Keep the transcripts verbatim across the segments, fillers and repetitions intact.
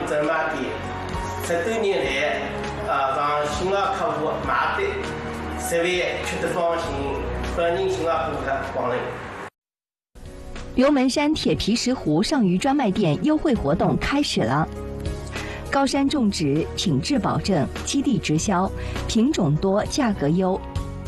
专卖店十多年来，啊，让新老客户买得食饭吃得放心，欢迎新老顾客光临。 刘门山铁皮石斛上虞专卖店优惠活动开始了。高山种植，品质保证，基地直销，品种多，价格优。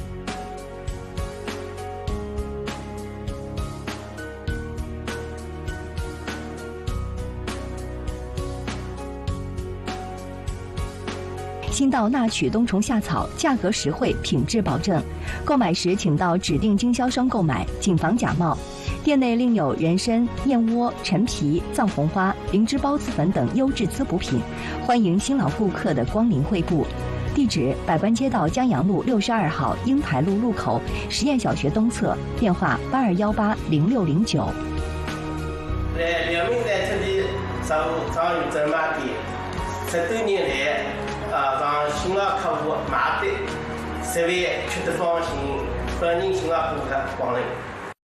新到纳曲冬虫夏草，价格实惠，品质保证。购买时请到指定经销商购买，谨防假冒。店内另有人参、燕窝、陈皮、藏红花、灵芝孢子粉等优质滋补品，欢迎新老顾客的光临惠顾。地址：百官街道江阳路六十二号英台路路口实验小学东侧，电话：八二幺八零六零九。 在辽宁在这里上上虞专卖店十多年来，啊，让新老客户买得食饭吃得放心，欢迎新老顾客光临。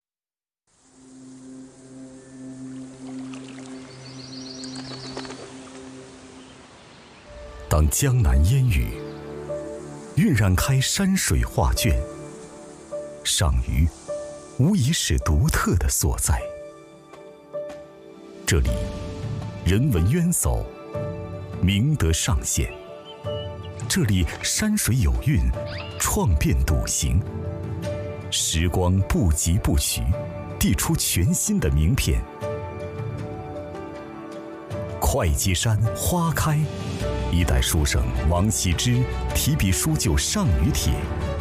当江南烟雨晕染开山水画卷，上虞无疑是独特的所在。这里人文渊薮，明德尚显。这里山水有韵，创变笃行。时光不疾不徐，递出全新的名片。会稽山花开，一代书圣王羲之提笔书就上虞帖。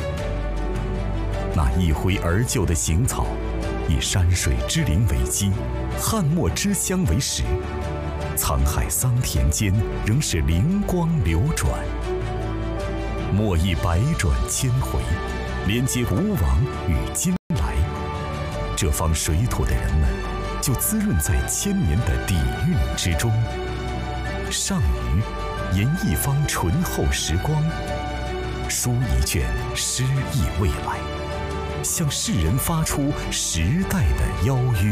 那一挥而就的行草，以山水之灵为基，汉墨之乡为实，沧海桑田间仍是灵光流转。墨意百转千回，连接吴王与今来。这方水土的人们，就滋润在千年的底蕴之中。上虞吟一方醇厚时光，书一卷诗意未来，向世人发出时代的邀约。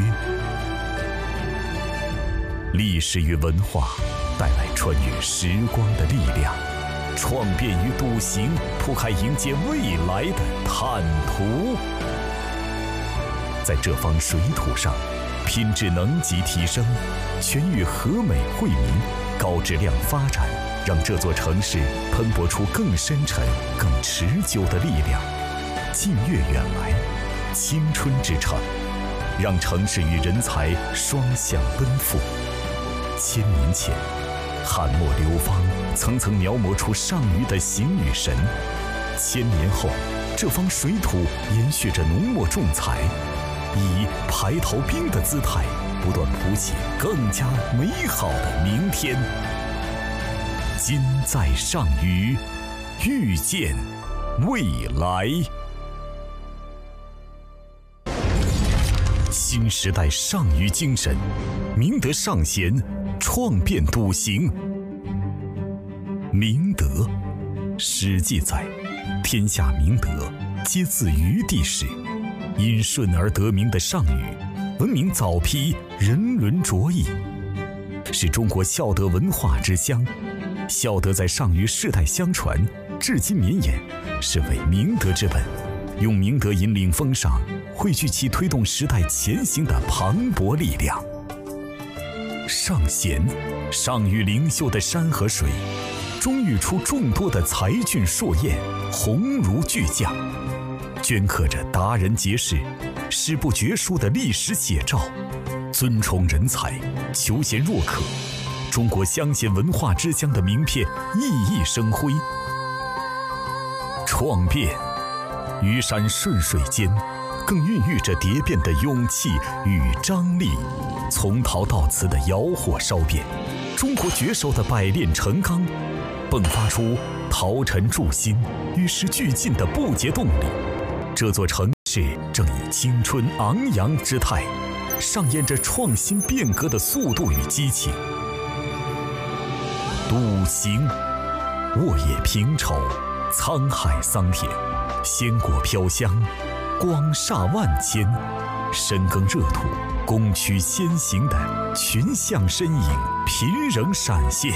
历史与文化带来穿越时光的力量，创变与笃行铺开迎接未来的坦途。在这方水土上，品质能级提升，全域和美惠民，高质量发展，让这座城市喷薄出更深沉、更持久的力量。近悦远来，青春之城，让城市与人才双向奔赴。千年前，汉墨流芳层层描摹出上虞的形与神。千年后，这方水土延续着浓墨重彩，以排头兵的姿态，不断谱写更加美好的明天。今在上虞，遇见未来。新时代上虞精神，明德尚贤，创变笃行。明德，史记载，天下明德，皆自虞地始。因顺而得名的上虞，闻名早批，人伦卓异，是中国孝德文化之乡。孝德在上虞世代相传，至今绵延，是为明德之本。用明德引领风尚，汇聚其推动时代前行的磅礴力量。上贤，上虞灵秀的山和水，终育出众多的才俊硕彦，鸿儒巨匠，镌刻着达人杰士、史不绝书的历史写照。尊崇人才，求贤若渴，中国乡贤文化之乡的名片熠熠生辉。创变，虞山顺水间，更孕育着蝶变的勇气与张力。从陶到瓷的窑火烧遍，中国绝手的百炼成钢，迸发出陶尘铸新、与时俱进的不竭动力。这座城市正以青春昂扬之态，上演着创新变革的速度与激情。笃行，沃野平畴，沧海桑田，鲜果飘香，光煞万千。深耕热土，攻趋先行的群像身影频仍闪现。